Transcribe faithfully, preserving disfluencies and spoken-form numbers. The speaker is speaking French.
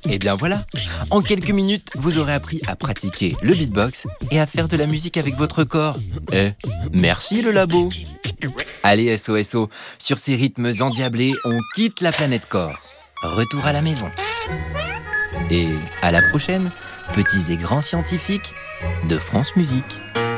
Et bien voilà, en quelques minutes, vous aurez appris à pratiquer le beatbox et à faire de la musique avec votre corps. Eh, merci le labo. Allez S O S O, sur ces rythmes endiablés, on quitte la planète corps. Retour à la maison. Et à la prochaine, petits et grands scientifiques de France Musique.